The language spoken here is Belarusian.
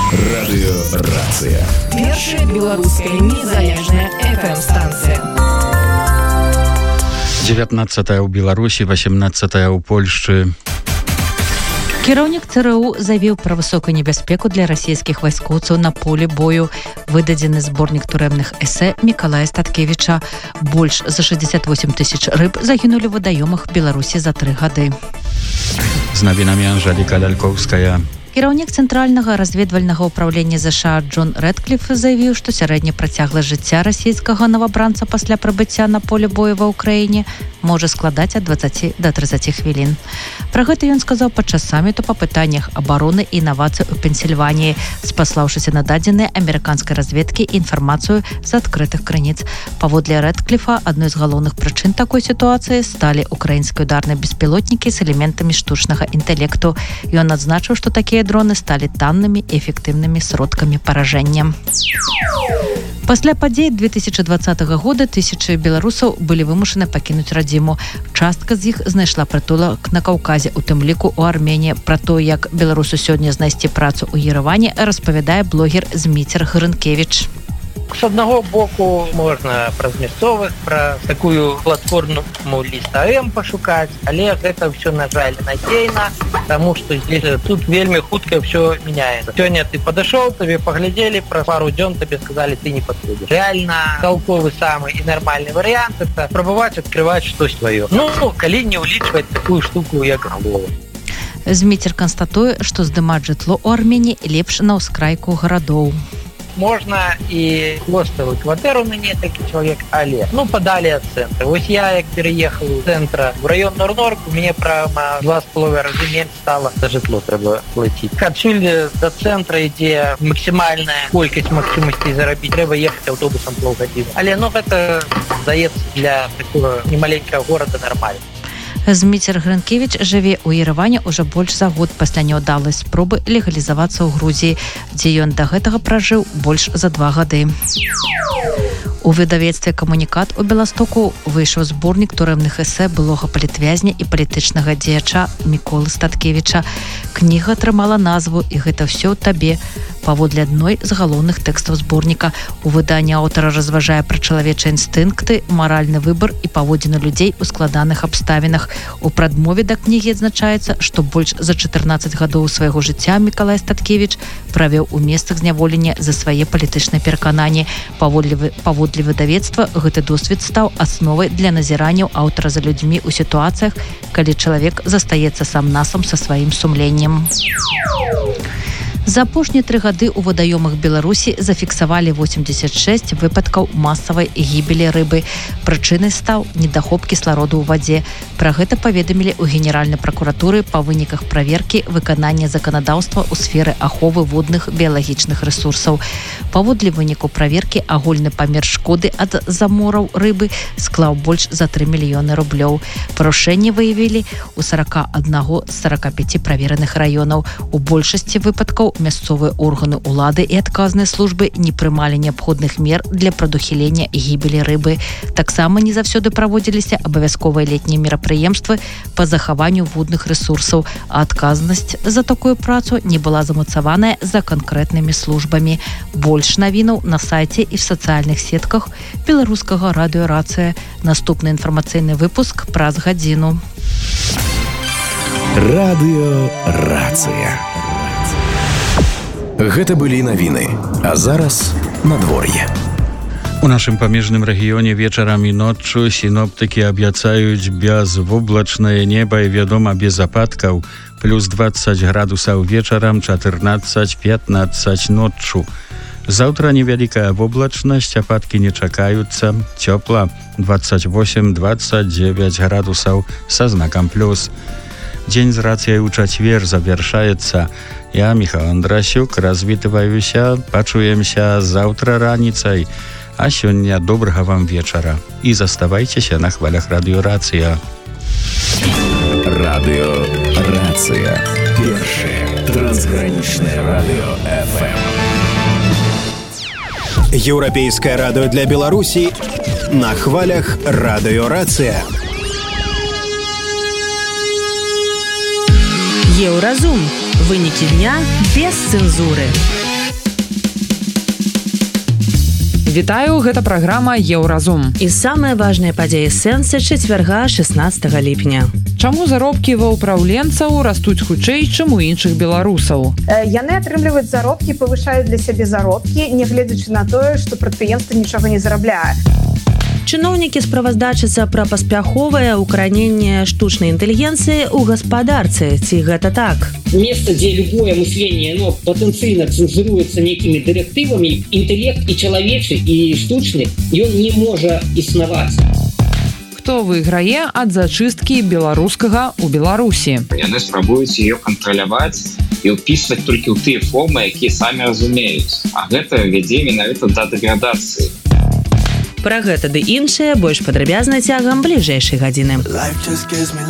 Радыёрацыя. Першая беларуская незалежная FM-станцыя. 19 ў Беларусі, 18 ў Польшчы. Кіраўнік ЦРУ заявіў пра высокую небяспеку для расійскіх вайскоўцаў на полі бою. Выдадзены зборнік турэмных эсэ Мікалая Статкевіча. Больш за 68 тысяч рыб загінулі ў вадаёмах Беларусі за 3 гады. З навінамі Анжэліка Лялькоўская. Кіраўнік цэнтральнага разведвальнага ўправлення ЗША Джон Рэдкліф заявіў, што сярэдняя працягласць жыцця расійскага новабранца пасля прыбыцця на поле бою ва ўкраіне можа складаць ад 20 до 30 хвілін. Пра гэта ён сказаў падчас саміту па пытаннях абароны і інавацый у Пенсільваніі, спаслаўшыся на дадзеныя амерыканскай разведкі і інфармацыю з адкрытых крыніц. Паводле Рэдкліфа, адной з галоўных прычын такой сітуацыі сталі украінскія ударныя беспілотнікі з элементамі штучнага інтэлекту. Ён адзначыў, што такія дроны сталі таннымі і эфектыўнымі сродкамі паражэння. Пасля падзей 2020 года тысячы беларусаў былі вымушаны пакінуць радзіму. Частка з іх знайшла прытулак на Каўказе, у тым ліку ў Арменіі. Пра то, як беларусу сёння знайсці працу ў Ерэване, распавядае блогер Зміцер Грынкевіч. С одного боку можно праз мясцовых, про такую платформу ліста АМ пашукаць, але гэта все, на жаль, надзейна, потому что тут вельмі хутка все меняется. Сёння ты подошел, тебе поглядели, про пару дзён тебе сказали, ты не подходишь. Реально толковый самый и нормальный вариант — это пробовать открывать что-то свое. Ну, калі не улічваць такую штуку, як голову. Зміцер канстатуе, што здымаць жытло ў Арменіі лепш на ўскрайку гарадоў. Можна і хостелу кватэру на некалькі чалавек, але падалі ад цэнтра. Вось я, як переехаў з цэнтра в раён Нор-Норк, мне прямо 2,5 разы менш стала за жытло трэба плаціць. Адсюль да цэнтра ідзе максімальная колькасць магчымасцей зарабіць. Трэба ехаць аўтобусам паўгадзіны. Але гэта, здаецца, для такого немаленькага горада нармальна. Зміцер Грынкевіч жыве ў Ерэване ўжо больш за год пасля няўдалай спробы легалізавацца ў Грузіі, дзе ён да гэтага пражыў больш за 2 гады. У выдавецтве «Камунікат» у Беластоку выйшаў зборнік турэмных эсэ былога палітвязня і палітычнага дзеяча Міколы Статкевіча. Кніга атрымала назву «І гэта ўсё табе». Паводле адной з галоўных тэкстаў зборніка. У выданні аўтара разважае пра чалавечыя інстынкты, маральны выбар і паводзіны людзей у складаных абставінах. У прадмове да кнігі адзначаецца, што больш за 14 гадоў свайго жыцця Мікалай Статкевіч правёў у месцах зняволення за свае палітычныя перакананні. Паводле выдавецтва, гэты досвед стаў асновай для назіранняў аўтара за людзьмі ў сітуацыях, калі чалавек застаецца сам-насам са сваім сумленнем. За апошнія 3 гады ў вадаёмах Беларусі зафіксавалі 86 выпадкаў масавай гібелі рыбы. Прычынай стаў недахоп кіслароду ў вадзе. Пра гэта паведамілі ў Генеральнай пракуратуры па выніках праверкі выканання заканадаўства ў сферы аховы водных біялагічных рэсурсаў. Паводле выніку праверкі агульны памер шкоды ад замораў рыбы склаў больш за 3 мільёны рублёў. Парушэнні выявілі ў 41 з 45 правераных раёнаў. У большасці выпадкаў мясцовыя органы ўлады і адказныя службы не прымалі неабходных мер для прадухілення гібелі рыбы. Таксама не заўсёды праводзіліся абавязковыя летнія мерапрыемствы па захаванню водных рэсурсаў, а адказнасць за такую працу не была замацаваная за канкрэтнымі службамі. Больш навінаў на сайце і в сацыяльных сетках беларускага радыёрацыя. Наступны інфармацыйны выпуск праз гадзіну. Радыёрацыя. Гэта былі навіны, а зараз надвор'е. У нашым памежным рэгіёне вечарам і ноччу сіноптыкі абяцаюць бязвоблачнае неба і, вядома, без ападкаў. Плюс 20 градусаў вечарам, 14-15 ноччу. Заўтра невялікая воблачнасць, ападкі не чакаюцца. Цёпла 28-29 градусаў са знакам плюс. Дзень з рацыяй у чацвер завяршаецца. Я, Міхал Андрасюк, развітваюся, пачуемся заўтра раніцай. А сёння добрага вам вечара. І заставайцеся на хвалях радыёрацыя. Радыёрацыя. Першае трансгранічнае радыё FM. Еўрапейскае радыё для Беларусі на хвалях радыёрацыя. Еўразум. Вынікі дня без цэнзуры. Вітаю, гэта праграма Еўразум. І самыя важныя падзеі сэнсы чацвярга 16 ліпеня. Чаму заробкі ва ўпраўленцаў растуць хутчэй, чым у іншых беларусаў? Яны атрымліваюць заробкі, павышаюць для сябе заробкі, нягледзячы на тое, што прадпрыемства нічога не зарабляе. Чыноўнікі справаздачацца пра паспяховае укараненне штучнай інтэлігенцыі ў гаспадарцы. Ці гэта так? Место, где любое мышление, потенциально цензуруется некими директивами, интеллект и человечий, и штучный, и он не может існаваць. Хто выйграе ад зачысткі беларускага ў Беларусі? Яны спрабуюць ее кантраляваць і ўпісваць толькі ў тыя формы, якія самі разумеюць. А гэта вядзе менавіта да дэградацыі. Пра гэта ды іншае больш падрабязна цягам бліжэйшай гадзіны.